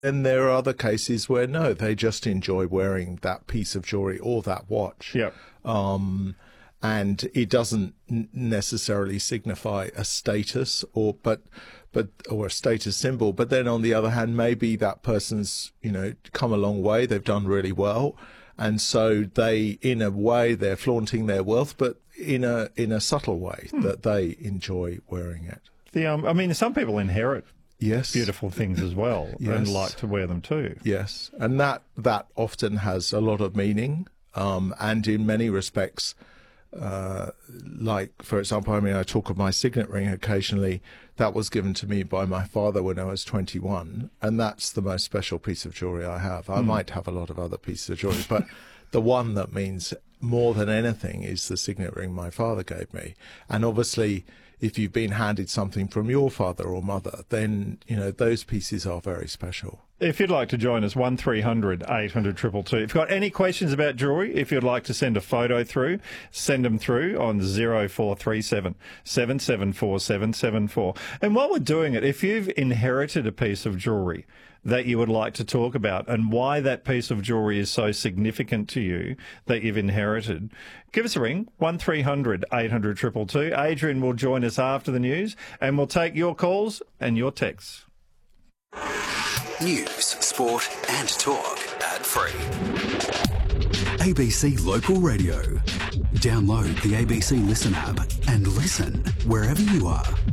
Then there are other cases where no, they just enjoy wearing that piece of jewelry or that watch. Yep. And it doesn't necessarily signify a status or a status symbol. But then on the other hand, maybe that person's, come a long way. They've done really well. And so they, in a way, they're flaunting their wealth, but in a subtle way that they enjoy wearing it. Some people inherit yes, beautiful things as well and like to wear them too. Yes, and that often has a lot of meaning, and in many respects, like, for example, I talk of my signet ring occasionally. That was given to me by my father when I was 21, and that's the most special piece of jewelry I have. I might have a lot of other pieces of jewelry, but the one that means more than anything is the signet ring my father gave me. And obviously, if you've been handed something from your father or mother, then, those pieces are very special. If you'd like to join us, 1300 800 222. If you've got any questions about jewellery, if you'd like to send a photo through, send them through on 0437 774 774. And while we're doing it, if you've inherited a piece of jewellery that you would like to talk about and why that piece of jewellery is so significant to you that you've inherited, give us a ring, 1300 800 222. Adrian will join us after the news and we'll take your calls and your texts. News, sport and talk ad-free. ABC Local Radio. Download the ABC Listen app and listen wherever you are.